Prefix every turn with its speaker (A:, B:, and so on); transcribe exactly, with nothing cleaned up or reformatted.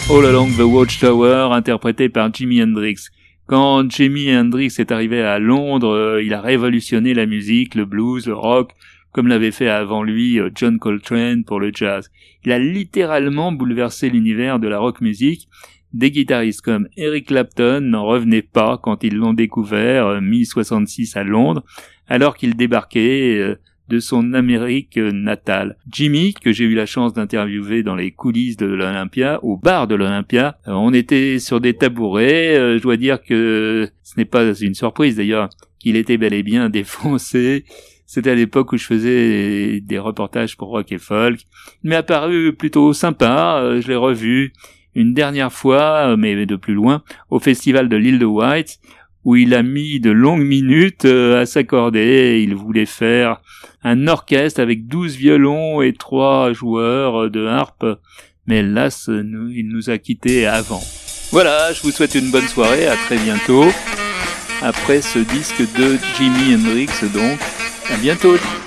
A: All Along the Watchtower, interprété par Jimi Hendrix. Quand Jimi Hendrix est arrivé à Londres, il a révolutionné la musique, le blues, le rock, comme l'avait fait avant lui John Coltrane pour le jazz. Il a littéralement bouleversé l'univers de la rock music. Des guitaristes comme Eric Clapton n'en revenaient pas quand ils l'ont découvert, mi soixante-six à Londres, alors qu'il débarquait de son Amérique natale. Jimmy, que j'ai eu la chance d'interviewer dans les coulisses de l'Olympia, au bar de l'Olympia, on était sur des tabourets, je dois dire que ce n'est pas une surprise d'ailleurs, qu'il était bel et bien défoncé. C'était à l'époque où je faisais des reportages pour Rock et Folk. Il m'est apparu plutôt sympa, je l'ai revu une dernière fois, mais de plus loin, au festival de l'Île de Wight, où il a mis de longues minutes à s'accorder. Il voulait faire un orchestre avec douze violons et trois joueurs de harpe, mais hélas, il nous a quittés avant. Voilà, je vous souhaite une bonne soirée, à très bientôt. Après ce disque de Jimi Hendrix, donc, à bientôt.